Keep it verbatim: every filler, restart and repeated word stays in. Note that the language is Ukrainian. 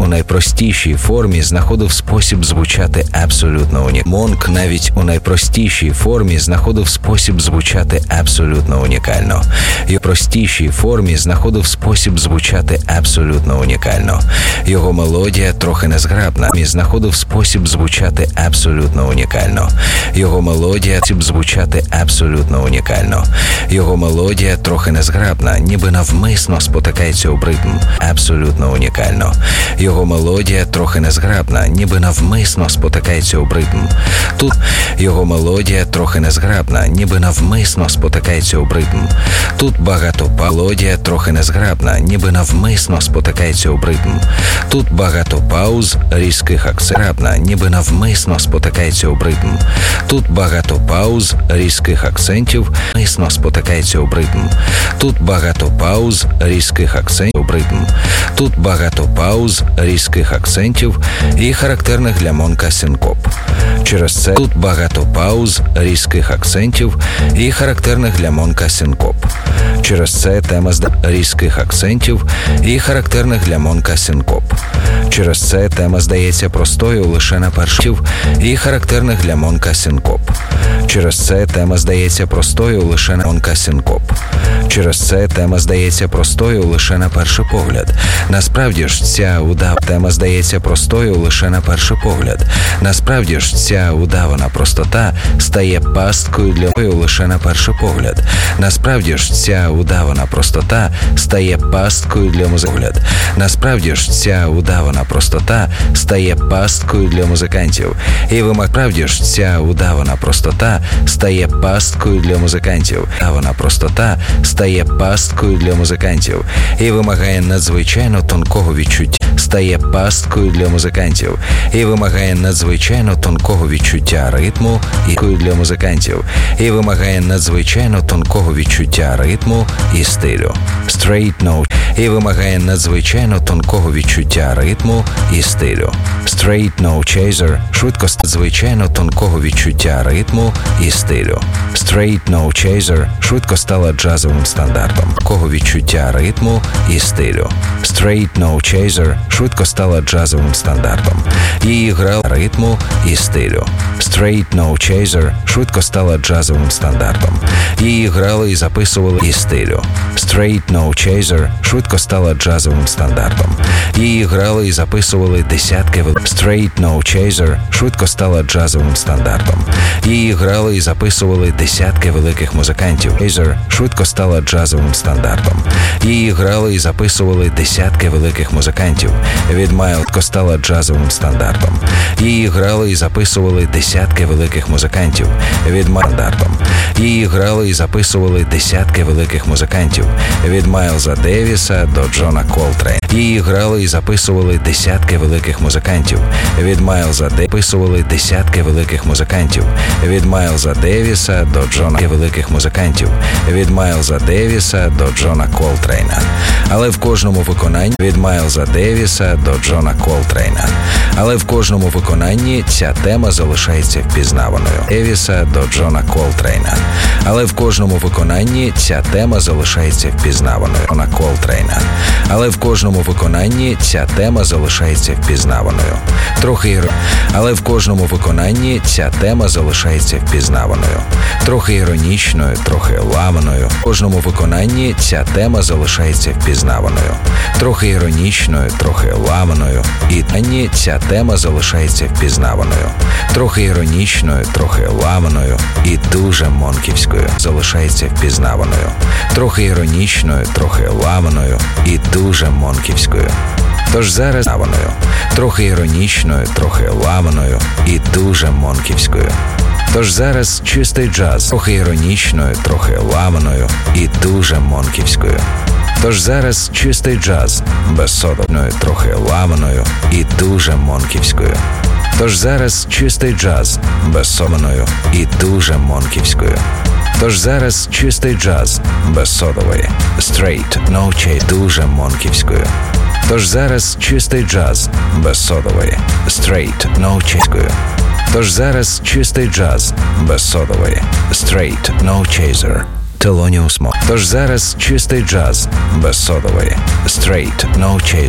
у найпростішій формі знаходив спосіб звучати абсолютно унікально. Монк навіть у найпростішій формі знаходив спосіб звучати абсолютно унікально. І у простішій формі знаходив спосіб звучати абсолютно унікально. Його мелодія трохи незграбна, і знаходив спосіб звучати абсолютно унікально. Його мелодія спосіб звучати абсолютно унікально. Його мелодія трохи незграбна, ніби навмисно спотикається об ритм. Абсолютно унікально. Його мелодія трохи незграбна, ніби навмисно спотикається об ритм. Тут його мелодія трохи незграбна, ніби навмисно спотикається об ритм. Тут багато мелодія трохи незграбна, ніби навмисно спотикається об ритм. Тут багато пауз, різких акцентів, ніби навмисно спотикається об ритм. Тут багато пауз, різких акцентів, навмисно спотикається об ритм. Тут багато пауз, різких акцентів об ритм. Тут багато пауз, різких акцентів і характерних для Монка синкоп. Через це тут багато пауз, різких акцентів і характерних для Монка синкоп. Через це тема з різких акцентів і характерних для Монка синкоп. Через це тема здається простою лише на перший і характерних для Монка синкоп. Через це тема здається простою лише на Монка синкоп. Через це тема здається простою лише на перший погляд. Насправді ж ця удав тема здається простою лише на перший погляд. Насправді ж ця удавана простота стає пасткою для мою лише на перший погляд. Насправді ж ця удавана простота стає пасткою для музикантів. Насправді ж ця удавана простота стає пасткою для музикантів. І вимагає справді ж ця удавана простота стає пасткою для музикантів. Удавана простота стає пасткою для музикантів і вимагає надзвичайно тонкого відчуття. Стає пасткою для музикантів і вимагає надзвичайно тонкого відчуття ритму і для музикантів і вимагає надзвичайно тонкого відчуття ритму і стилю. Straight note і вимагає надзвичайно тонкого відчуття ритму і стилю. Straight no chaser швидко надзвичайно тонкого відчуття ритму і стилю. Straight no chaser швидко стала джазовим стандартом. Кого відчуття ритму і стилю. Straight no chaser швидко стала джазовим стандартом. Її грав ритму і стилю. Straight no chaser швидко стала джазовим стандартом. Її грали і записували і стилю. Straight no chaser швидко стала джазовим стандартом. Її грали і записували десятки вел... Straight no chaser швидко стала джазовим стандартом. Її грали і записували десятки великих музикантів. Chaser швидко стала джазовим стандартом. Її грали і записували десятки великих музикантів. Від Майлко стала джазовим стандартом. Її грали і записували десятки великих музикантів. Від Мандартом. Її грали і записували десятки великих музикантів. Від Майлза Девіса до Джона Колтрейна. Її грали і записували десятки великих музикантів. Від Майлза Девіса записували десятки великих музикантів. Від Майлза Девіса до Джона великих музикантів. Від Майлза Девіса до Джона Колтрейна. Але в кожному виконанні від Майлза Девіса до Джона Колтрейна. Але в кожному виконанні ця тема залишається впізнаваною. Девіса до Джона Колтрейна. Але в кожному виконанні ця тема залишається впізнаваною. Джона Колтрейна. Але в кожному виконанні ця тема залишається впізнаваною. Трохи іро... Але в кожному виконанні ця тема залишається впізнаваною. Трохи іронічною, трохи ламаною. В кожному виконанні ця тема залишається впізнаваною. Трохи іронічною, трохи ламаною. І ані ця тема залишається впізнаваною. Трохи іронічною, трохи ламаною і дуже монківською залишається впізнаваною. Трохи іронічною, трохи ламаною і дуже монківською. Тож зараз ламаною, трохи іронічною, трохи ламаною і дуже монківською. Тож зараз чистий джаз, трохи іронічною, трохи ламаною і дуже монківською. Тож зараз чистий джаз, безсодовною, трохи ламаною і дуже монківською. Тож зараз чистий джаз, безсодовною і дуже монківською. Тож зараз чистий джаз, без содової, straight, no chase, дуже монківською. Тож зараз чистий джаз, без содової, straight, no chase. Тож зараз чистий джаз, без содової, straight, no chaser. Thelonious Monk. Тож зараз чистий джаз, без содової, straight, no chaser.